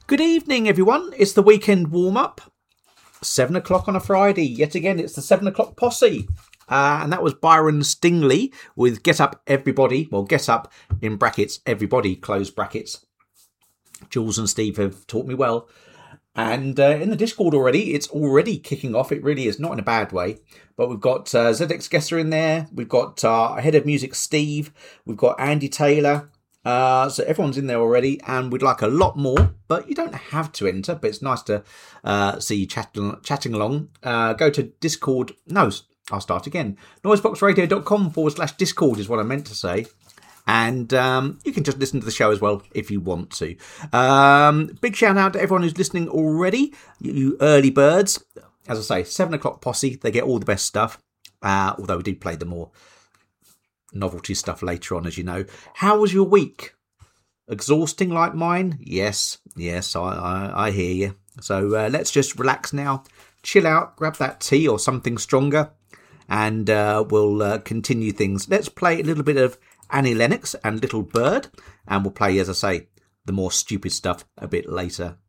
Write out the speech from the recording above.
Good evening, everyone. It's the weekend warm-up. 7 o'clock on a Friday. Yet again, it's the 7 o'clock posse. And that was Byron Stingley with Get Up Everybody. Well, Get Up in brackets, everybody, close brackets. Jules and Steve have taught me well. And in the Discord already, it's already kicking off. It really is, not in a bad way. But we've got ZX Gesser in there. We've got our head of music, Steve. We've got Andy Taylor. So everyone's in there already, and we'd like a lot more, but you don't have to enter, but it's nice to see you chatting along. Go to Discord. No, I'll start again. Noiseboxradio.com/Discord is what I meant to say. And you can just listen to the show as well if you want to. Big shout out to everyone who's listening already, you early birds. As I say, 7 o'clock posse, they get all the best stuff, although we do play the more novelty stuff later on, as you know. How was your week? Exhausting like mine? Yes, I hear you. So let's just relax now, chill out, grab that tea or something stronger, and we'll continue things. Let's play a little bit of Annie Lennox and Little Bird, and we'll play, as I say, the more stupid stuff a bit later.